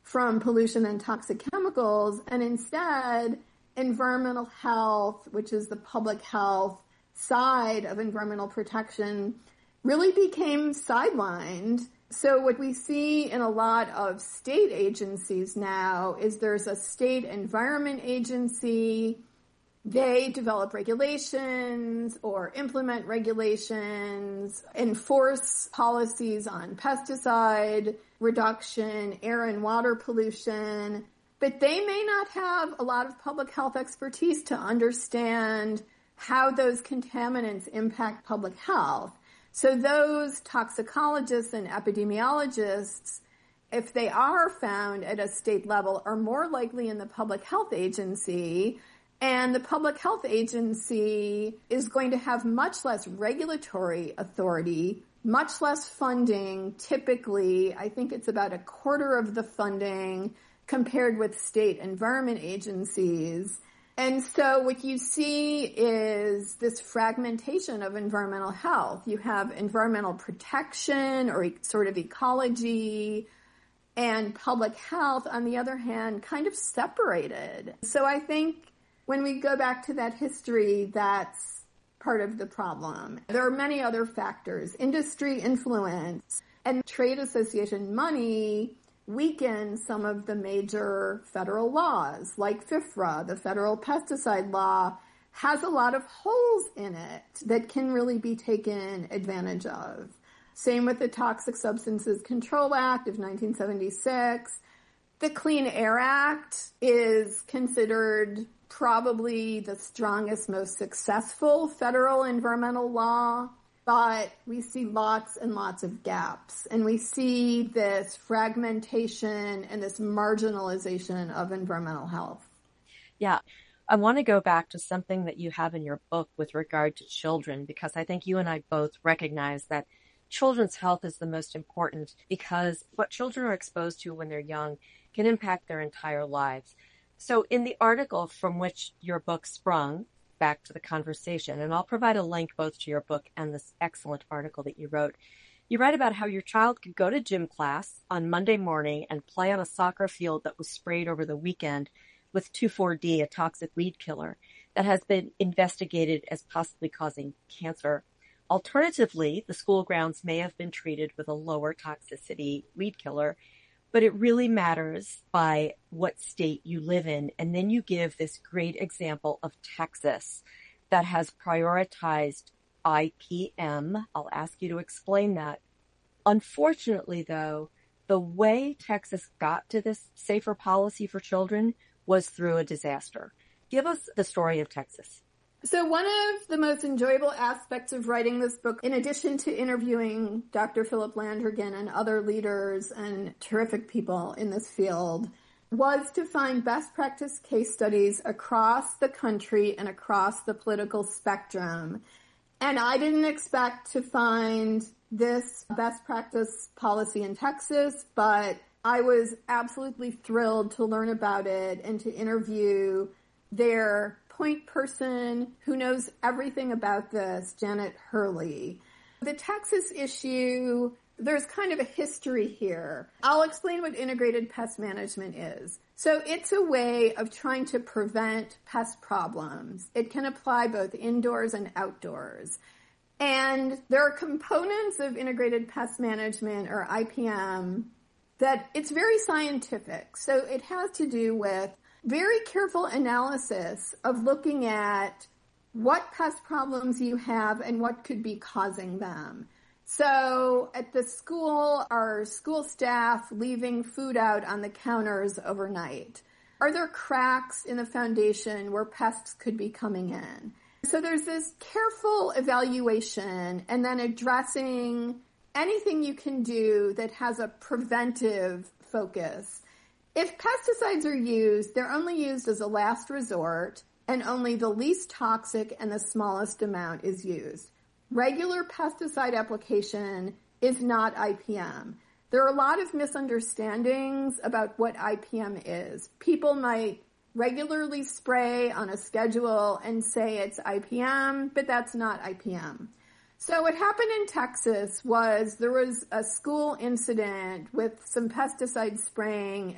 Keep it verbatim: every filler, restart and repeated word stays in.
from pollution and toxic chemicals, and instead environmental health, which is the public health side of environmental protection, really became sidelined. So what we see in a lot of state agencies now is there's a state environment agency. They develop regulations or implement regulations, enforce policies on pesticide reduction, air and water pollution, but they may not have a lot of public health expertise to understand how those contaminants impact public health. So those toxicologists and epidemiologists, if they are found at a state level, are more likely in the public health agency. And the public health agency is going to have much less regulatory authority, much less funding. Typically, I think it's about a quarter of the funding compared with state environment agencies. And so what you see is this fragmentation of environmental health. You have environmental protection or sort of ecology, and public health, on the other hand, kind of separated. So I think when we go back to that history, that's part of the problem. There are many other factors. Industry influence and trade association money weaken some of the major federal laws, like FIFRA, the federal pesticide law, has a lot of holes in it that can really be taken advantage of. Same with the Toxic Substances Control Act of nineteen seventy-six. The Clean Air Act is considered probably the strongest, most successful federal environmental law, but we see lots and lots of gaps. And we see this fragmentation and this marginalization of environmental health. Yeah. I want to go back to something that you have in your book with regard to children, because I think you and I both recognize that children's health is the most important, because what children are exposed to when they're young can impact their entire lives. So in the article from which your book sprung, back to the conversation, and I'll provide a link both to your book and this excellent article that you wrote, you write about how your child could go to gym class on Monday morning and play on a soccer field that was sprayed over the weekend with two four D, a toxic weed killer that has been investigated as possibly causing cancer. Alternatively, the school grounds may have been treated with a lower toxicity weed killer, but it really matters by what state you live in. And then you give this great example of Texas that has prioritized I P M. I'll ask you to explain that. Unfortunately, though, the way Texas got to this safer policy for children was through a disaster. Give us the story of Texas. So one of the most enjoyable aspects of writing this book, in addition to interviewing Doctor Philip Landrigan and other leaders and terrific people in this field, was to find best practice case studies across the country and across the political spectrum. And I didn't expect to find this best practice policy in Texas, but I was absolutely thrilled to learn about it and to interview their point person who knows everything about this, Janet Hurley. The Texas issue, there's kind of a history here. I'll explain what integrated pest management is. So it's a way of trying to prevent pest problems. It can apply both indoors and outdoors. And there are components of integrated pest management, or I P M, that it's very scientific. So it has to do with very careful analysis of looking at what pest problems you have and what could be causing them. So at the school, are school staff leaving food out on the counters overnight? Are there cracks in the foundation where pests could be coming in? So there's this careful evaluation and then addressing anything you can do that has a preventive focus. If pesticides are used, they're only used as a last resort, and only the least toxic and the smallest amount is used. Regular pesticide application is not I P M. There are a lot of misunderstandings about what I P M is. People might regularly spray on a schedule and say it's I P M, but that's not I P M. So what happened in Texas was there was a school incident with some pesticide spraying